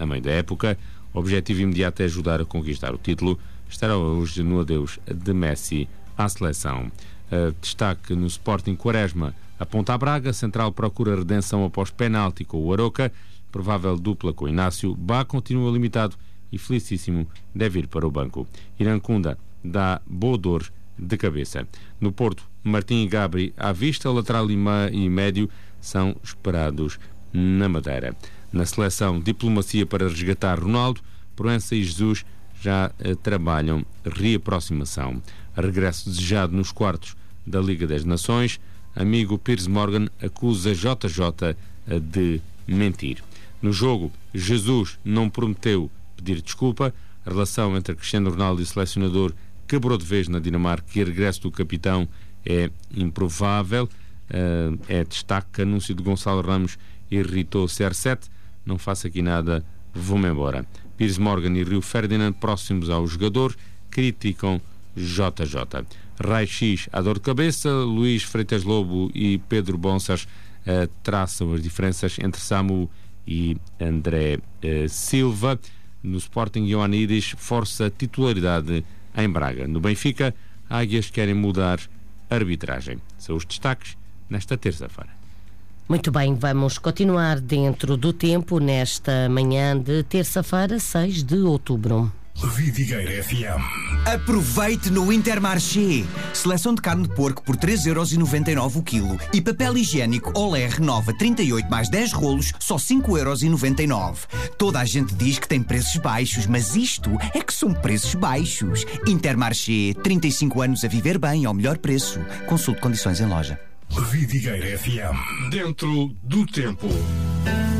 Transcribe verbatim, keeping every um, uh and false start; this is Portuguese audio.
a meio da época. O objetivo imediato é ajudar a conquistar o título. Estará hoje no adeus de Messi à seleção. Uh, destaque no Sporting: Quaresma aponta a Braga, Central procura redenção após penalti com o Aroca, provável dupla com o Inácio. Bá continua limitado e Felicíssimo deve ir para o banco. Irancunda dá boa dor de cabeça. No Porto, Martim e Gabri à vista, lateral e, ma- e médio são esperados na Madeira. Na seleção, diplomacia para resgatar Ronaldo. Proença e Jesus já eh, trabalham reaproximação. Regresso desejado nos quartos da Liga das Nações. Amigo Piers Morgan acusa J J de mentir. No jogo, Jesus não prometeu pedir desculpa. A relação entre Cristiano Ronaldo e o selecionador quebrou de vez na Dinamarca e o regresso do capitão é improvável. Uh, é destaque. Anúncio de Gonçalo Ramos irritou C R sete. Não faço aqui nada, vou-me embora. Piers Morgan e Rio Ferdinand, próximos ao jogador, criticam J J. Raio-X à dor de cabeça. Luís Freitas Lobo e Pedro Bonsas uh, traçam as diferenças entre Samu e André uh, Silva. No Sporting, Ioannidis força titularidade em Braga. No Benfica, Águias querem mudar a arbitragem. São os destaques nesta terça-feira. Muito bem, vamos continuar dentro do tempo nesta manhã de terça-feira, seis de outubro. Vidigueira F M. Aproveite no Intermarché. Seleção de carne de porco por três euros e noventa e nove o quilo. E papel higiênico Olé Renova trinta e oito mais dez rolos, só cinco euros e noventa e nove. Toda a gente diz que tem preços baixos, mas isto é que são preços baixos. Intermarché, trinta e cinco anos a viver bem ao melhor preço. Consulte condições em loja. Vidigueira F M. Dentro do tempo.